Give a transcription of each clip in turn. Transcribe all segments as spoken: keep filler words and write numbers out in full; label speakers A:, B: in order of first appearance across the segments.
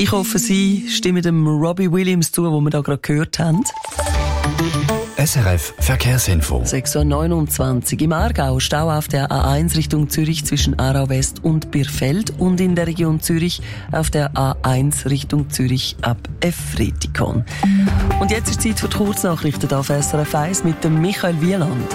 A: Ich hoffe, Sie stimmen dem Robbie Williams zu, den wir da gerade gehört haben.
B: S R F Verkehrsinfo.
A: sechs Uhr neunundzwanzig. Im Aargau Stau auf der A eins Richtung Zürich zwischen Aarau West und Birfeld und in der Region Zürich auf der A eins Richtung Zürich ab Efretikon. Und jetzt ist Zeit für die Kurznachrichten auf S R F eins mit dem Michael Wieland.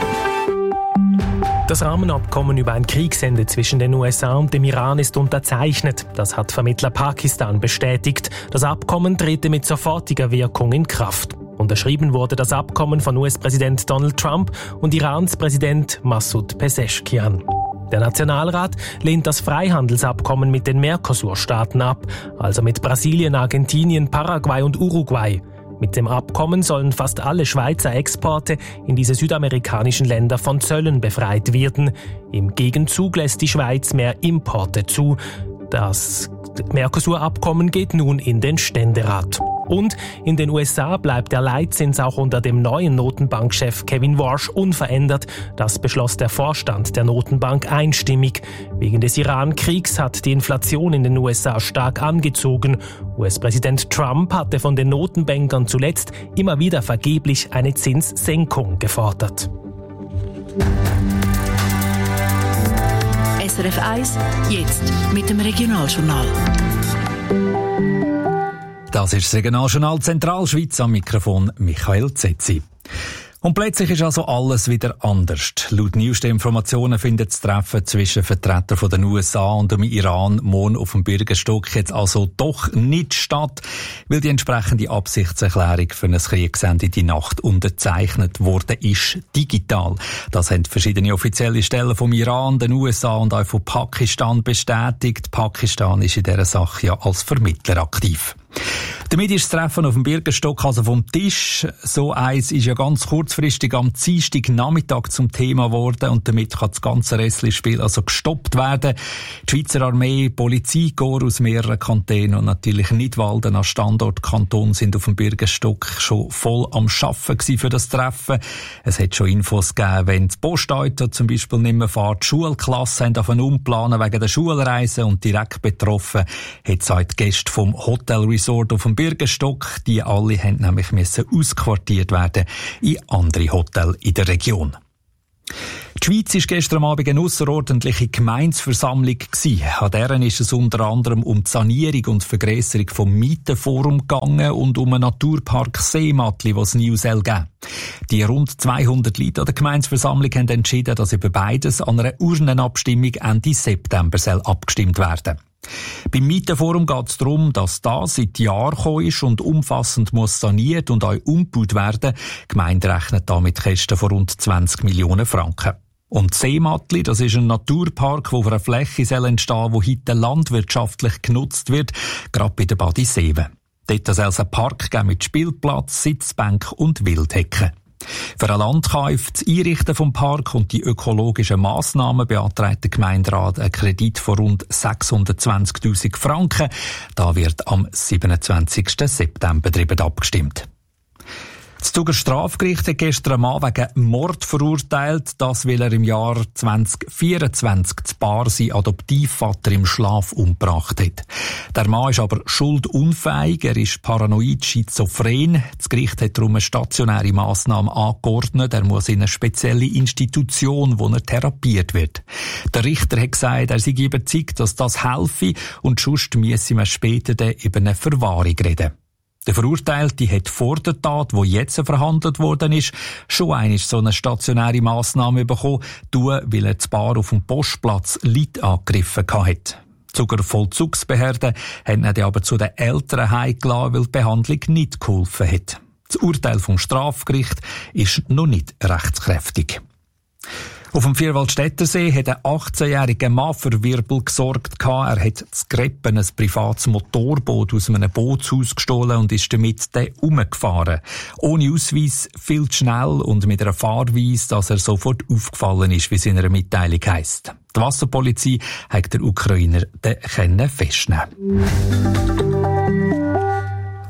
C: Das Rahmenabkommen über ein Kriegsende zwischen den U S A und dem Iran ist unterzeichnet. Das hat Vermittler Pakistan bestätigt. Das Abkommen trete mit sofortiger Wirkung in Kraft. Unterschrieben wurde das Abkommen von U S-Präsident Donald Trump und Irans Präsident Massoud Pezeshkian. Der Nationalrat lehnt das Freihandelsabkommen mit den Mercosur-Staaten ab, also mit Brasilien, Argentinien, Paraguay und Uruguay. Mit dem Abkommen sollen fast alle Schweizer Exporte in diese südamerikanischen Länder von Zöllen befreit werden. Im Gegenzug lässt die Schweiz mehr Importe zu. Das Mercosur-Abkommen geht nun in den Ständerat. Und in den U S A bleibt der Leitzins auch unter dem neuen Notenbankchef Kevin Warsh unverändert. Das beschloss der Vorstand der Notenbank einstimmig. Wegen des Iran-Kriegs hat die Inflation in den U S A stark angezogen. U S-Präsident Trump hatte von den Notenbankern zuletzt immer wieder vergeblich eine Zinssenkung gefordert.
D: S R F eins, jetzt mit dem Regionaljournal.
B: Das ist das Regionaljournal Zentralschweiz, am Mikrofon Michael Zetzi. Und plötzlich ist also alles wieder anders. Laut neuesten Informationen findet das Treffen zwischen Vertretern von den U S A und dem Iran morgen auf dem Bürgerstock jetzt also doch nicht statt, weil die entsprechende Absichtserklärung für ein Kriegsende die Nacht unterzeichnet worden ist, digital. Das haben verschiedene offizielle Stellen vom Iran, den U S A und auch von Pakistan bestätigt. Pakistan ist in dieser Sache ja als Vermittler aktiv. Damit ist das Treffen auf dem Bürgerstock also vom Tisch. So eins ist ja ganz kurzfristig am Dienstagnachmittag zum Thema geworden und damit kann das ganze Wrestling-Spiel also gestoppt werden. Die Schweizer Armee, Polizeikorps aus mehreren Kantonen und natürlich Nidwalden als Standortkanton sind auf dem Bürgerstock schon voll am Arbeiten für das Treffen. Es hat schon Infos gegeben, wenn die Postauto zum Beispiel nicht mehr fährt, die Schulklassen haben davon umplanen wegen der Schulreise und direkt betroffen hat es auch die Gäste vom Hotel Resort auf dem Bürgerstock. Die alle haben nämlich müssen ausquartiert werden in andere Hotels in der Region. Die Schweiz war gestern Abend eine ausserordentliche Gemeindeversammlung. An deren ist es unter anderem um die Sanierung und Vergrösserung vom Mietenforum gegangen und um einen Naturpark Seematli, den es nie geben soll. Die rund zweihundert Leute an der Gemeindeversammlung haben entschieden, dass über beides an einer Urnenabstimmung Ende September soll abgestimmt werden. Beim Mietenforum geht es darum, dass das seit Jahren gekommen ist und umfassend muss saniert und auch umgebaut werden. Die Gemeinde rechnet da mit Kosten von rund zwanzig Millionen Franken. Und Seematli, das ist ein Naturpark, der auf einer Fläche soll entstehen, die heute landwirtschaftlich genutzt wird, gerade bei der Badi Seewen. Dort soll es einen Park geben mit Spielplatz, Sitzbank und Wildhecken. Für einen Landkauf, das Einrichten vom Park und die ökologischen Massnahmen beantragt der Gemeinderat einen Kredit von rund sechshundertzwanzigtausend Franken. Da wird am siebenundzwanzigsten September darüber abgestimmt. Das Zuger Strafgericht hat gestern Mann wegen Mord verurteilt, das weil er im Jahr zweitausendvierundzwanzig das Paar seinen Adoptivvater im Schlaf umgebracht hat. Der Mann ist aber schuldunfähig, er ist paranoid schizophren. Das Gericht hat darum eine stationäre Massnahme angeordnet, er muss in eine spezielle Institution, wo er therapiert wird. Der Richter hat gesagt, er sei überzeugt, dass das helfe und sonst müsse man später über eine Verwahrung reden. Der Verurteilte hat vor der Tat, wo jetzt verhandelt worden ist, schon einmal so eine stationäre Massnahme bekommen, weil er das Paar auf dem Postplatz Leute angegriffen hat. Die Zuger Vollzugsbehörden haben ihn aber zu den Eltern heimgelassen, weil die Behandlung nicht geholfen hat. Das Urteil vom Strafgericht ist noch nicht rechtskräftig. Auf dem Vierwaldstättersee hat ein achtzehnjähriger Mann für Wirbel gesorgt. Er hat zu Greppen ein privates Motorboot aus einem Bootshaus gestohlen und ist damit umgefahren. Ohne Ausweis, viel zu schnell und mit einer Fahrweise, dass er sofort aufgefallen ist, wie es in einer Mitteilung heisst. Die Wasserpolizei hat der Ukrainer festnehmen können.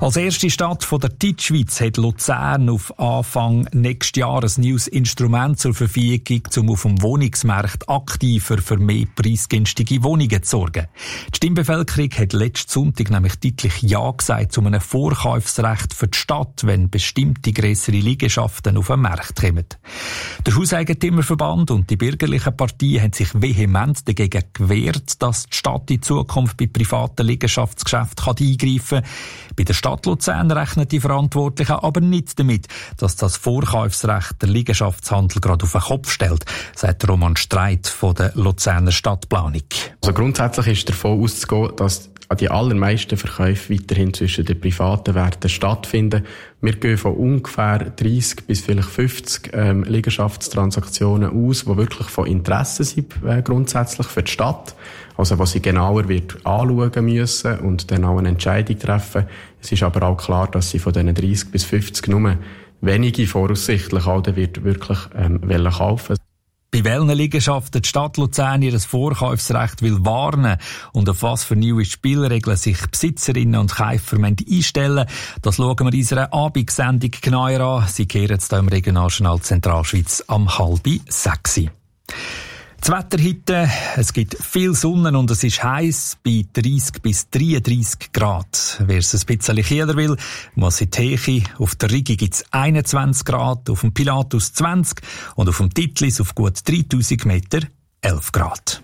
B: Als erste Stadt von der Deutschschweiz hat Luzern auf Anfang nächstes Jahr ein neues Instrument zur Verfügung, um auf dem Wohnungsmarkt aktiver für mehr preisgünstige Wohnungen zu sorgen. Die Stimmbevölkerung hat letzten Sonntag nämlich deutlich Ja gesagt zu einem Vorkaufsrecht für die Stadt, wenn bestimmte grössere Liegenschaften auf den Markt kommen. Der Hauseigentümerverband und die bürgerlichen Partien haben sich vehement dagegen gewehrt, dass die Stadt in Zukunft bei privaten Liegenschaftsgeschäften eingreifen kann. Bei der Stadt Luzern rechnen die Verantwortlichen aber nicht damit, dass das Vorkaufsrecht der Liegenschaftshandel gerade auf den Kopf stellt, sagt Roman Streit von der Luzerner Stadtplanung.
E: Also grundsätzlich ist davon auszugehen, dass die allermeisten Verkäufe weiterhin zwischen den privaten Werten stattfinden. Wir gehen von ungefähr dreissig bis vielleicht fünfzig ähm, Liegenschaftstransaktionen aus, die wirklich von Interesse sind, äh, grundsätzlich für die Stadt. Also was sie genauer wird anschauen müssen und dann auch eine Entscheidung treffen. Es ist aber auch klar, dass sie von diesen dreissig bis fünfzig nur wenige voraussichtlich auch wird wirklich ähm, wollen kaufen.
B: Bei welchen Liegenschaften die Stadt Luzern ihr Vorkaufsrecht will warnen und auf was für neue Spielregeln sich Besitzerinnen und Käufer einstellen, das schauen wir in unserer Abendsendung genauer an. Sie kehren jetzt hier im Regionaljournal Zentralschweiz am halb sechs. Das Wetter heute, es gibt viel Sonne und es ist heiß bei dreissig bis dreiunddreissig Grad. Wer es ein bisschen kühler will, muss in die Höhe. Auf der Rigi gibt es einundzwanzig Grad, auf dem Pilatus zwanzig und auf dem Titlis auf gut dreitausend Meter elf Grad.